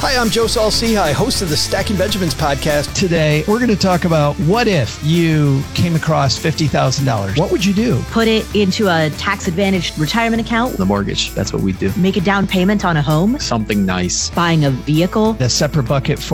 Hi, I'm Joe Saul-Sehy, host of the Stacking Benjamins podcast. Today, we're going to talk about what if you came across $50,000? What would you do? Put it into a tax-advantaged retirement account. The mortgage, that's what we do. Make a down payment on a home. Something nice. Buying a vehicle. A separate bucket for